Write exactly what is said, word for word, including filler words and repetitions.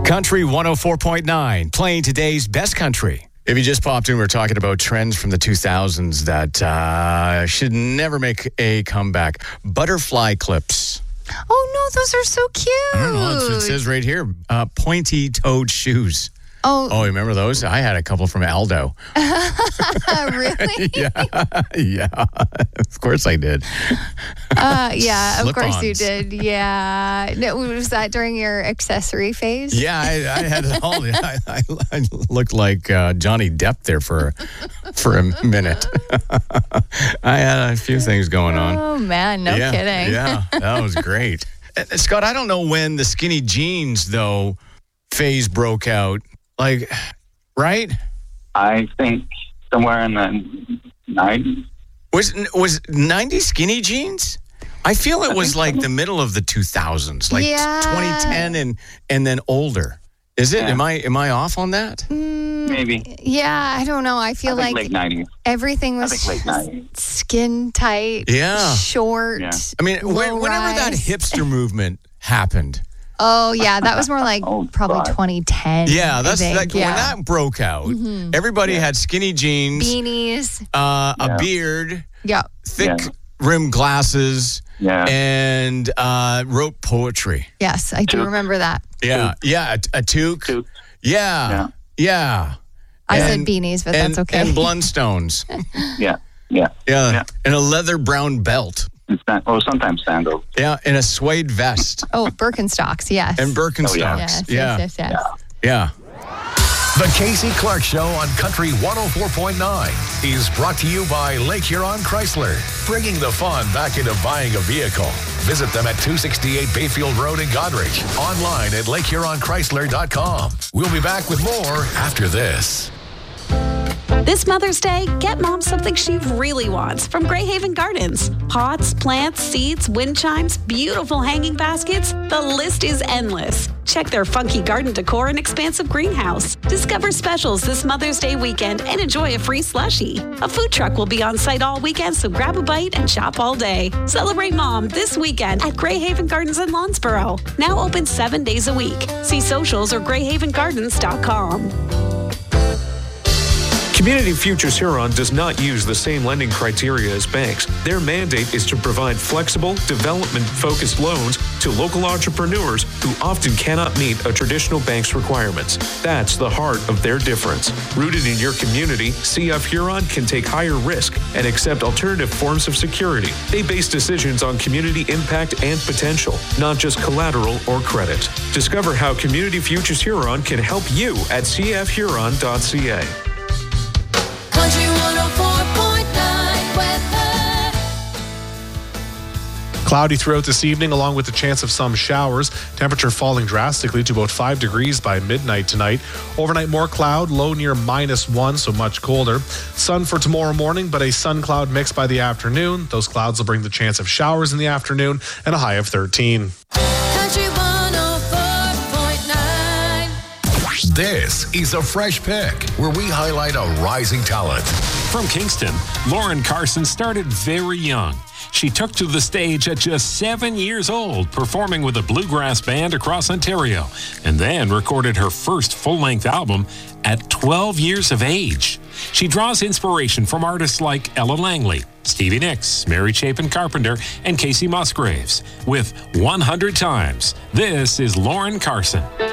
Country one oh four point nine, playing today's best country. If you just popped in, we're talking about trends from the two thousands that uh, should never make a comeback. Butterfly clips. Oh, no, those are so cute. I don't know, it's- it says right here, uh, pointy-toed shoes. Oh, Oh, remember those? I had a couple from Aldo. really? yeah, yeah. Of course I did. Uh, yeah, of course you Slip-ons. did. Yeah. No, was that during your accessory phase? Yeah, I, I had it all. I, I, I looked like uh, Johnny Depp there for for a minute. I had a few things going on. Oh, man, no yeah, kidding. Yeah, that was great. Uh, Scott, I don't know when the skinny jeans, though, phase broke out. Like, right? I think somewhere in the nineties. Was was nineties skinny jeans? I feel it I was think like so. the middle of the two thousands, like Yeah. twenty ten and and then older. Is it? Yeah. Am I am I off on that? Maybe. Yeah, I don't know. I I feel think like late nineties. everything I was think late nineties. skin tight, Yeah. short. Yeah. I mean, when, low whenever that rise. hipster movement happened, Oh, yeah, that was more like Oh, probably God. twenty ten. yeah, I that's think. like yeah. when that broke out. Everybody had skinny jeans, Beanies. uh, a Yeah. beard, Yeah. thick Yeah. rimmed glasses, Yeah. and uh, wrote poetry. Yes, I do Toque. remember that. Yeah, yeah, a, a toque. Toque. Yeah, Yeah. yeah. I And- said beanies, but and, that's okay. And Blundstones. Yeah. Yeah. Yeah. Yeah. And a leather brown belt. And san- oh, sometimes sandals. Yeah. And a suede vest. Oh, Birkenstocks, yes. And Birkenstocks. Yes, yeah. yes, yes, yes. Yeah. The Casey Clark Show on Country one oh four point nine is brought to you by Lake Huron Chrysler, bringing the fun back into buying a vehicle. Visit them at two sixty-eight Bayfield Road in Goderich, online at lake huron chrysler dot com. We'll be back with more after this. This Mother's Day, get mom something she really wants from Greyhaven Gardens. Pots, plants, seeds, wind chimes, beautiful hanging baskets. The list is endless. Check their funky garden decor and expansive greenhouse. Discover specials this Mother's Day weekend and enjoy a free slushie. A food truck will be on site all weekend, so grab a bite and shop all day. Celebrate mom this weekend at Greyhaven Gardens in Lawnsboro. Now open seven days a week. See socials or greyhaven gardens dot com. Community Futures Huron does not use the same lending criteria as banks. Their mandate is to provide flexible, development-focused loans to local entrepreneurs who often cannot meet a traditional bank's requirements. That's the heart of their difference. Rooted in your community, C F Huron can take higher risk and accept alternative forms of security. They base decisions on community impact and potential, not just collateral or credit. Discover how Community Futures Huron can help you at c f huron dot c a. Country one oh four point nine weather. Cloudy throughout this evening, along with the chance of some showers. Temperature falling drastically to about five degrees by midnight tonight. Overnight, more cloud, low near minus one, so much colder. Sun for tomorrow morning, but a sun-cloud mix by the afternoon. Those clouds will bring the chance of showers in the afternoon and a high of thirteen. Country one oh four point nine. This is a Fresh Pick, where we highlight a rising talent. From Kingston, Lauren Carson started very young. She took to the stage at just seven years old, performing with a bluegrass band across Ontario, and then recorded her first full-length album at twelve years of age. She draws inspiration from artists like Ella Langley, Stevie Nicks, Mary Chapin Carpenter, and Casey Musgraves. With one hundred Times, this is Lauren Carson.